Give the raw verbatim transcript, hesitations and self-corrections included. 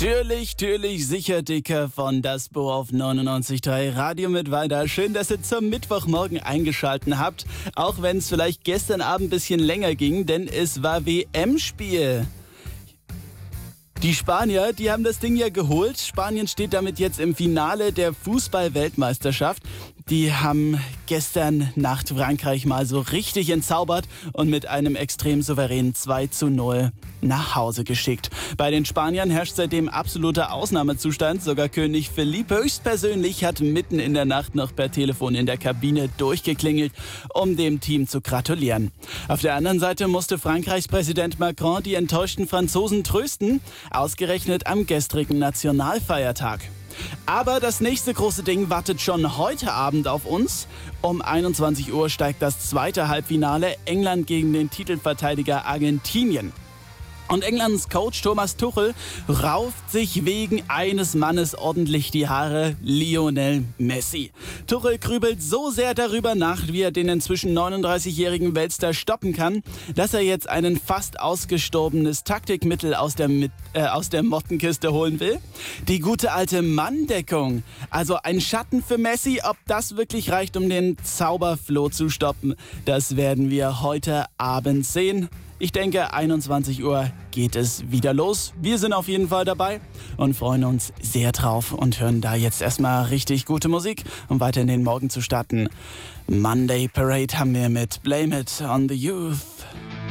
Türlich, türlich, sicher dicker von das Bo auf neunundneunzig Komma drei Radio mit weiter. Schön, dass ihr zum Mittwochmorgen eingeschalten habt. Auch wenn es vielleicht gestern Abend ein bisschen länger ging, denn es war W M-Spiel. Die Spanier, die haben das Ding ja geholt. Spanien steht damit jetzt im Finale der Fußball-Weltmeisterschaft. Die haben gestern Nacht Frankreich mal so richtig entzaubert und mit einem extrem souveränen zwei zu null nach Hause geschickt. Bei den Spaniern herrscht seitdem absoluter Ausnahmezustand. Sogar König Felipe höchstpersönlich hat mitten in der Nacht noch per Telefon in der Kabine durchgeklingelt, um dem Team zu gratulieren. Auf der anderen Seite musste Frankreichs Präsident Macron die enttäuschten Franzosen trösten, ausgerechnet am gestrigen Nationalfeiertag. Aber das nächste große Ding wartet schon heute Abend auf uns. Um einundzwanzig Uhr steigt das zweite Halbfinale, England gegen den Titelverteidiger Argentinien. Und Englands Coach Thomas Tuchel rauft sich wegen eines Mannes ordentlich die Haare: Lionel Messi. Tuchel grübelt so sehr darüber nach, wie er den inzwischen neununddreißigjährigen Weltstar stoppen kann, dass er jetzt ein fast ausgestorbenes Taktikmittel aus der, äh, aus der Mottenkiste holen will. Die gute alte Manndeckung. Also ein Schatten für Messi. Ob das wirklich reicht, um den Zauberfloh zu stoppen, das werden wir heute Abend sehen. Ich denke, einundzwanzig Uhr geht es wieder los. Wir sind auf jeden Fall dabei und freuen uns sehr drauf und hören da jetzt erstmal richtig gute Musik, um weiter in den Morgen zu starten. Monday Parade haben wir mit Blame It on the Youth.